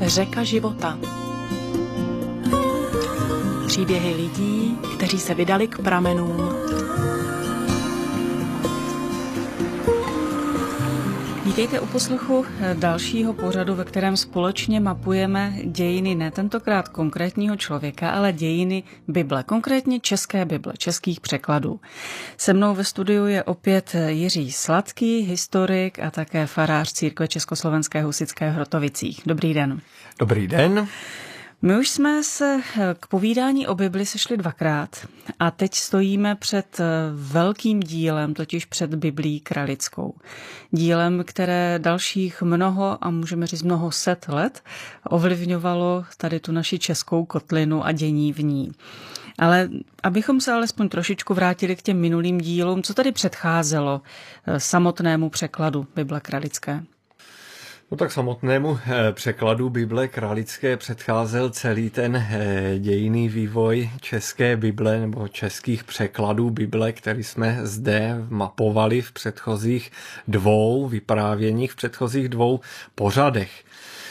Řeka života. Příběhy lidí, kteří se vydali k pramenům. Vítejte u poslechu dalšího pořadu, ve kterém společně mapujeme dějiny ne tentokrát konkrétního člověka, ale dějiny Bible, konkrétně české Bible, českých překladů. Se mnou ve studiu je opět Jiří Sladký, historik a také farář církve Československé husitské v Hrotovicích. Dobrý den. Dobrý den. My už jsme se k povídání o Bibli sešli dvakrát a teď stojíme před velkým dílem, totiž před Biblí kralickou. Dílem, které dalších mnoho a můžeme říct mnoho set let ovlivňovalo tady tu naši českou kotlinu a dění v ní. Ale abychom se alespoň trošičku vrátili k těm minulým dílům, co tady předcházelo samotnému překladu Bible kralické? No tak samotnému překladu Bible kralické předcházel celý ten dějinný vývoj české Bible nebo českých překladů Bible, který jsme zde mapovali v předchozích dvou vyprávěních, v předchozích dvou pořadech.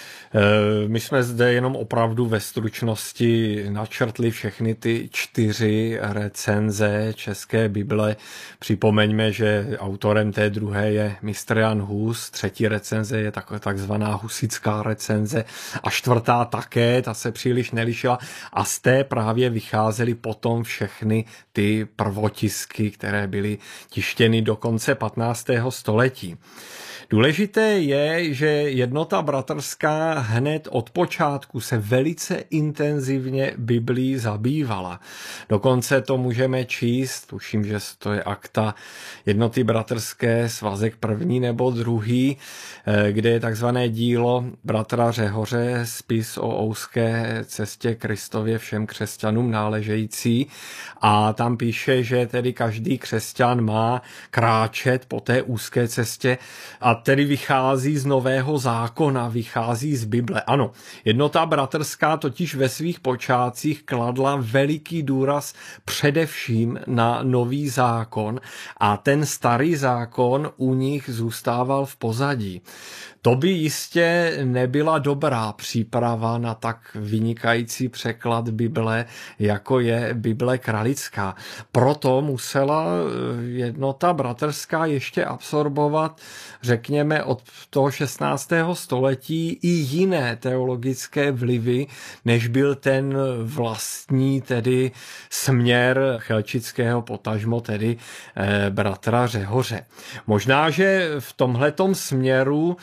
My jsme zde jenom opravdu ve stručnosti načrtli všechny ty 4 recenze české Bible. Připomeňme, že autorem té druhé je mistr Jan Hus, 3. recenze je takzvaná husitská recenze a 4. také, ta se příliš nelišila a z té právě vycházely potom všechny ty prvotisky, které byly tištěny do konce 15. století. Důležité je, že jednota bratrská hned od počátku se velice intenzivně Biblí zabývala. Dokonce to můžeme číst, tuším, že to je akta jednoty bratrské, svazek 1. nebo 2., kde je takzvané dílo bratra Řehoře, spis o ouské cestě Kristově všem křesťanům náležející. A tam píše, že tedy každý křesťan má kráčet po té úzké cestě a tedy vychází z Nového zákona, vychází z Bible. Ano, jednota bratrská totiž ve svých počátcích kladla veliký důraz především na Nový zákon a ten starý zákon u nich zůstával v pozadí. To by jistě nebyla dobrá příprava na tak vynikající překlad Bible, jako je Bible kralická. Proto musela jednota bratrská ještě absorbovat, řekněme, od toho 16. století i jiné teologické vlivy, než byl ten vlastní tedy směr chelčického potažmo, tedy bratra Řehoře. Možná, že v tomhletom směru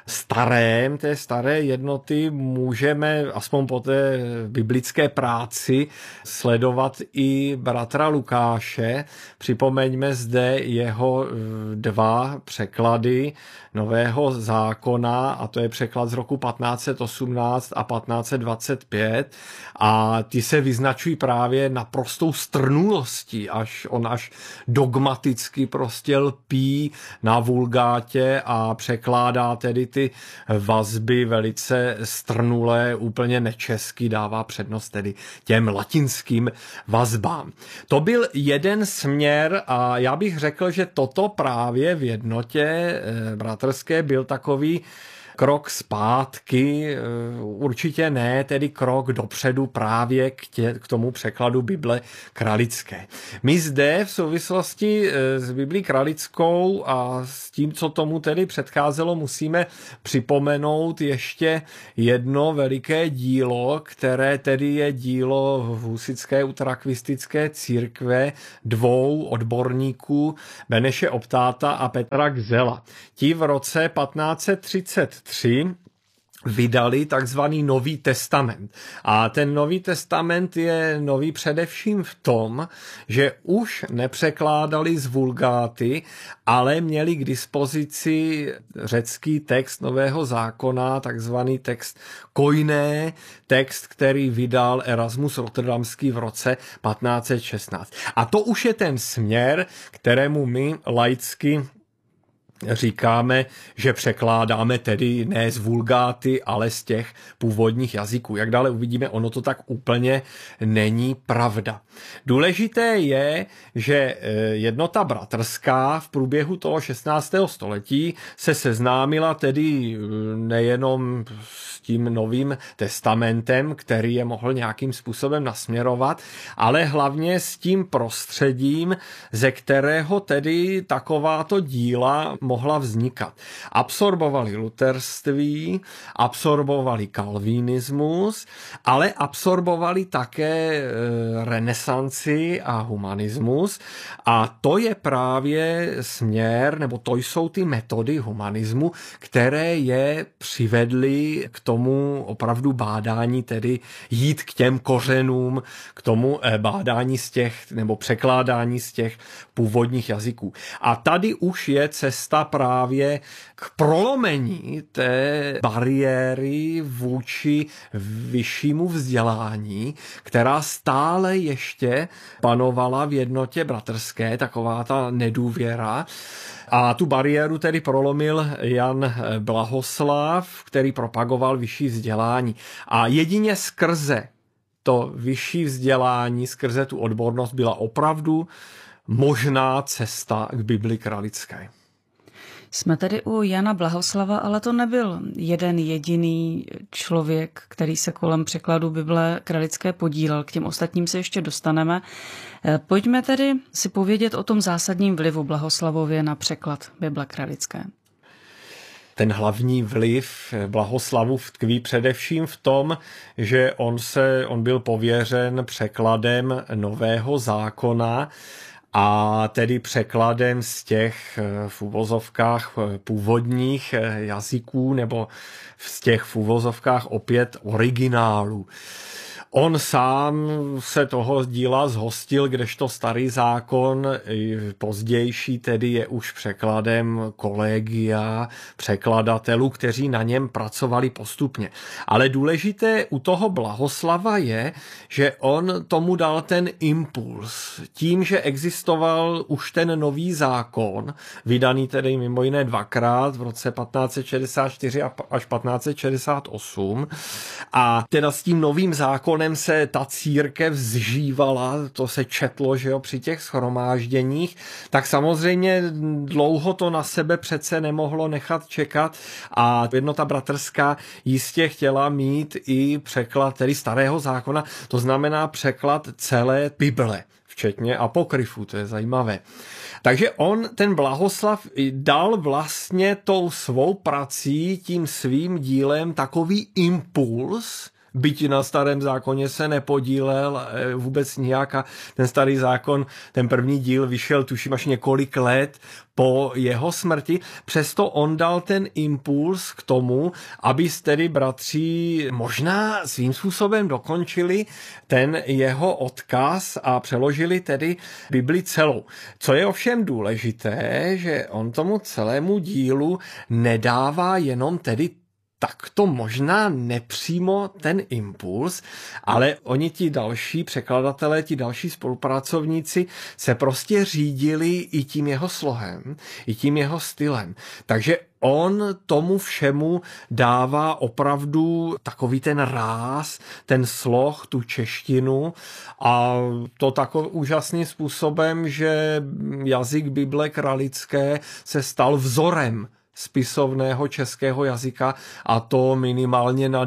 té staré jednoty můžeme aspoň po té biblické práci sledovat i bratra Lukáše. Připomeňme zde jeho 2 překlady Nového zákona a to je překlad z roku 1518 a 1525 a ty se vyznačují právě naprostou strnulostí, až dogmaticky prostě lpí na vulgátě a překládá tedy ty vazby velice strnulé, úplně nečeský, dává přednost tedy těm latinským vazbám. To byl jeden směr a já bych řekl, že toto právě v jednotě bratrské byl takový krok zpátky, určitě ne, tedy krok dopředu právě k tomu překladu Bible kralické. My zde v souvislosti s Biblí kralickou a s tím, co tomu tedy předcházelo, musíme připomenout ještě jedno veliké dílo, které tedy je dílo husitské utrakvistické církve 2 odborníků, Beneše Optáta a Petra Gzela. Ti v roce 1533 vydali takzvaný Nový testament. A ten Nový testament je nový především v tom, že už nepřekládali z vulgáty, ale měli k dispozici řecký text Nového zákona, takzvaný text Koiné, text, který vydal Erasmus Rotterdamský v roce 1516. A to už je ten směr, kterému my laicky říkáme, že překládáme tedy ne z vulgáty, ale z těch původních jazyků. Jak dále uvidíme, ono to tak úplně není pravda. Důležité je, že jednota bratrská v průběhu toho 16. století se seznámila tedy nejenom s tím Novým testamentem, který je mohl nějakým způsobem nasměrovat, ale hlavně s tím prostředím, ze kterého tedy takováto díla mohla vznikat. Absorbovali luterství, absorbovali kalvínismus, ale absorbovali také renesanci a humanismus, a to je právě směr, nebo to jsou ty metody humanismu, které je přivedly k tomu opravdu bádání, tedy jít k těm kořenům, k tomu bádání z těch, nebo překládání z těch původních jazyků. A tady už je cesta právě k prolomení té bariéry vůči vyššímu vzdělání, která stále ještě panovala v jednotě bratrské, taková ta nedůvěra. A tu bariéru tedy prolomil Jan Blahoslav, který propagoval vyšší vzdělání. A jedině skrze to vyšší vzdělání, skrze tu odbornost byla opravdu možná cesta k Bibli kralické. Jsme tedy u Jana Blahoslava, ale to nebyl jeden jediný člověk, který se kolem překladu Bible kralické podílel. K těm ostatním se ještě dostaneme. Pojďme tedy si povědět o tom zásadním vlivu Blahoslavově na překlad Bible kralické. Ten hlavní vliv Blahoslavův tkví především v tom, že on byl pověřen překladem Nového zákona, a tedy překladem z těch v uvozovkách původních jazyků nebo z těch v uvozovkách opět originálů. On sám se toho díla zhostil, kdežto Starý zákon, pozdější tedy, je už překladem kolegia, překladatelů, kteří na něm pracovali postupně. Ale důležité u toho Blahoslava je, že on tomu dal ten impuls. Tím, že existoval už ten Nový zákon, vydaný tedy mimo jiné dvakrát v roce 1564 až 1568, a teda s tím Novým zákonem se ta církev zžívala, to se četlo, že jo, při těch shromážděních, tak samozřejmě dlouho to na sebe přece nemohlo nechat čekat a Jednota bratrská jistě chtěla mít i překlad tedy Starého zákona, to znamená překlad celé Bible, včetně apokryfů, to je zajímavé. Takže ten Blahoslav dal vlastně tou svou prací, tím svým dílem takový impuls, byť na Starém zákoně se nepodílel vůbec nijak, a ten Starý zákon, ten první díl vyšel tuším až několik let po jeho smrti, přesto on dal ten impuls k tomu, aby tedy bratři možná svým způsobem dokončili ten jeho odkaz a přeložili tedy Bibli celou. Co je ovšem důležité, že on tomu celému dílu nedává jenom tedy tak to možná nepřímo ten impuls, ale oni ti další překladatelé, ti další spolupracovníci se prostě řídili i tím jeho slohem, i tím jeho stylem. Takže on tomu všemu dává opravdu takový ten ráz, ten sloh, tu češtinu, a to takovým úžasným způsobem, že jazyk Bible kralické se stal vzorem spisovného českého jazyka, a to minimálně na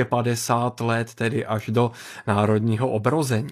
250 let, tedy až do národního obrození.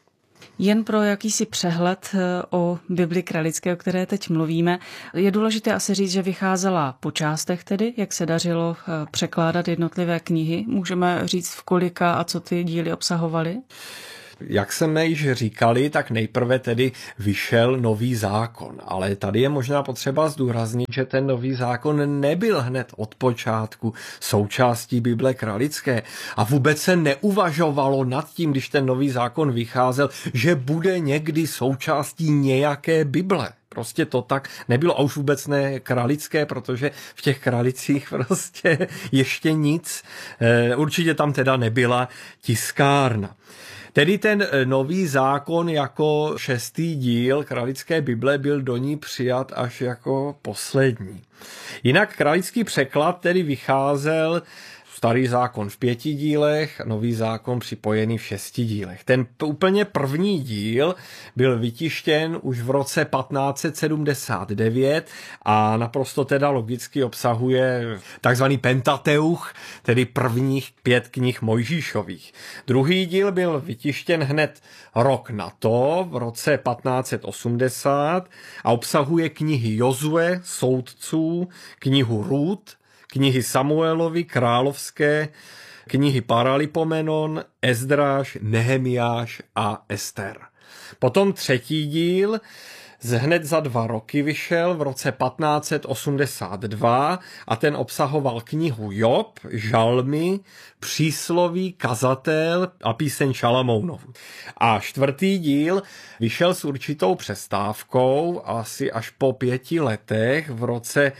Jen pro jakýsi přehled o Bibli kralické, o které teď mluvíme, je důležité asi říct, že vycházela po částech tedy, jak se dařilo překládat jednotlivé knihy. Můžeme říct v kolika a co ty díly obsahovaly? Jak jsme již říkali, tak nejprve tedy vyšel Nový zákon, ale tady je možná potřeba zdůraznit, že ten Nový zákon nebyl hned od počátku součástí Bible kralické a vůbec se neuvažovalo nad tím, když ten Nový zákon vycházel, že bude někdy součástí nějaké Bible. Prostě to tak nebylo, a už vůbec ne kralické, protože v těch kralicích prostě ještě nic. Určitě tam teda nebyla tiskárna. Tedy ten Nový zákon jako 6. díl kralické Bible byl do ní přijat až jako poslední. Jinak kralický překlad tedy vycházel Starý zákon v 5 dílech, Nový zákon připojený v 6 dílech. Ten úplně první díl byl vytištěn už v roce 1579 a naprosto teda logicky obsahuje takzvaný Pentateuch, tedy prvních 5 knih Mojžíšových. Druhý díl byl vytištěn hned rok na to, v roce 1580 a obsahuje knihy Jozue, soudců, knihu Rút, knihy Samuelovy, královské, knihy Paralipomenon, Ezdráš, Nehemiáš a Ester. Potom třetí díl hned za 2 roky vyšel v roce 1582 a ten obsahoval knihu Job, žalmy, přísloví, kazatel a píseň Šalamounovu. A 4. díl vyšel s určitou přestávkou asi až po 5 letech v roce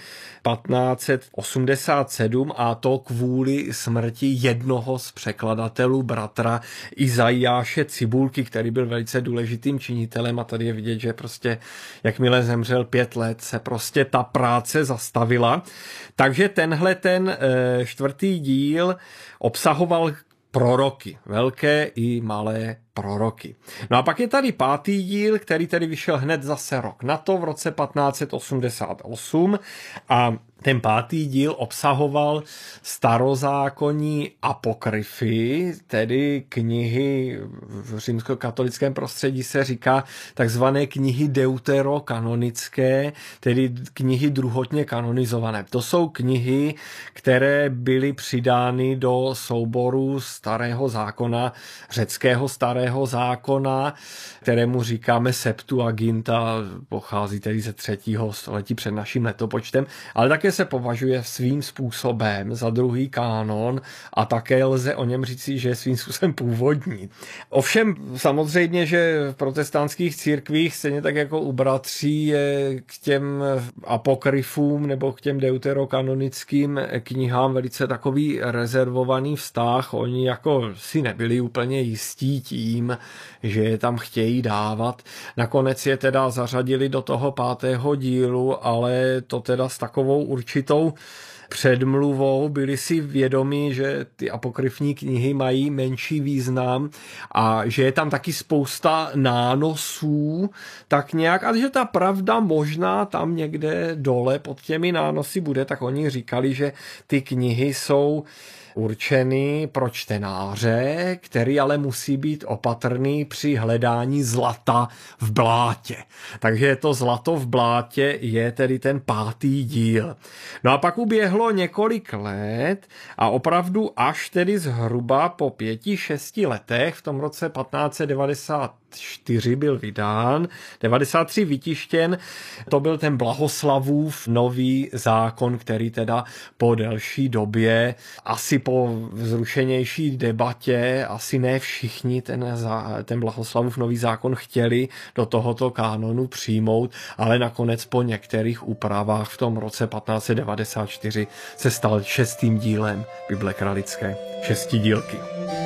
1587 a to kvůli smrti jednoho z překladatelů, bratra Izajáše Cibulky, který byl velice důležitým činitelem a tady je vidět, že prostě jakmile zemřel 5 let, se prostě ta práce zastavila. Takže tenhle ten 4. díl obsahoval proroky, velké i malé proroky. No a pak je tady 5. díl, který tedy vyšel hned zase rok na to, v roce 1588 a ten 5. díl obsahoval starozákonní apokryfy, tedy knihy v římskokatolickém prostředí se říká takzvané knihy deuterokanonické, tedy knihy druhotně kanonizované. To jsou knihy, které byly přidány do souboru starého zákona, řeckého starého zákona, kterému říkáme Septuaginta, pochází tedy ze 3. století před naším letopočtem, ale také se považuje svým způsobem za druhý kánon a také lze o něm říci, že je svým způsobem původní. Ovšem samozřejmě, že v protestantských církvích stejně tak jako u bratří je k těm apokryfům nebo k těm deuterokanonickým knihám velice takový rezervovaný vztah. Oni jako si nebyli úplně jistí tím, že je tam chtějí dávat. Nakonec je teda zařadili do toho 5. dílu, ale to teda s takovou určitou předmluvou, byli si vědomi, že ty apokryfní knihy mají menší význam a že je tam taky spousta nánosů, tak nějak, a že ta pravda možná tam někde dole pod těmi nánosy bude, tak oni říkali, že ty knihy jsou určený pro čtenáře, který ale musí být opatrný při hledání zlata v blátě. Takže to zlato v blátě je tedy ten 5. díl. No a pak uběhlo několik let a opravdu až tedy zhruba po 5-6 letech v tom roce 1594 byl vydán, 93 vytištěn, to byl ten Blahoslavův nový zákon, který teda po delší době, asi po vzrušenější debatě, asi ne všichni ten Blahoslavův nový zákon chtěli do tohoto kánonu přijmout, ale nakonec po některých úpravách v tom roce 1594 se stal 6. dílem Bible kralické, 6 dílky.